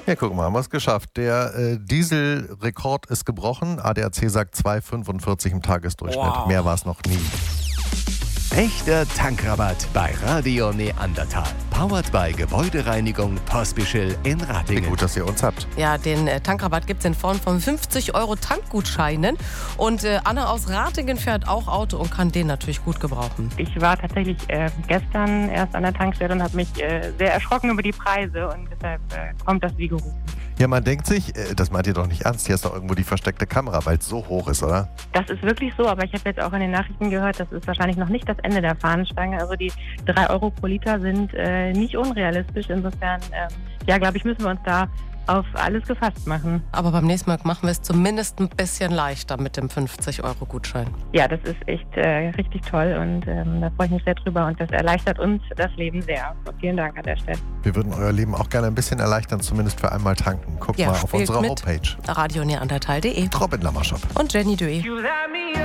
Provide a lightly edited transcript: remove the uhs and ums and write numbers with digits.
Ja, guck mal, haben wir es geschafft. Der Dieselrekord ist gebrochen. ADAC sagt 2,45 im Tagesdurchschnitt. Wow. Mehr war es noch nie. Echter Tankrabatt bei Radio Neandertal. Powered by Gebäudereinigung Pospischl in Wie Ratingen. gut, dass ihr uns habt. Ja, den Tankrabatt gibt es in Form von 50 € Tankgutscheinen. Und Anna aus Ratingen fährt auch Auto und kann den natürlich gut gebrauchen. Ich war tatsächlich gestern erst an der Tankstelle und habe mich sehr erschrocken über die Preise und deshalb kommt das wie gerufen. Ja, man denkt sich, das meint ihr doch nicht ernst, hier ist doch irgendwo die versteckte Kamera, weil es so hoch ist, oder? Das ist wirklich so, aber ich habe jetzt auch in den Nachrichten gehört, das ist wahrscheinlich noch nicht das Ende der Fahnenstange. Also die 3 € pro Liter sind nicht unrealistisch. Insofern, glaube ich, müssen wir uns da auf alles gefasst machen. Aber beim nächsten Mal machen wir es zumindest ein bisschen leichter mit dem 50 € Gutschein. Ja, das ist echt richtig toll und da freue ich mich sehr drüber und das erleichtert uns das Leben sehr. Und vielen Dank an der Stelle. Wir würden euer Leben auch gerne ein bisschen erleichtern, zumindest für einmal tanken. Guckt mal auf spielt unserer mit. Homepage. radioneandertal.de Robin Lammershop. und Jenny Döe.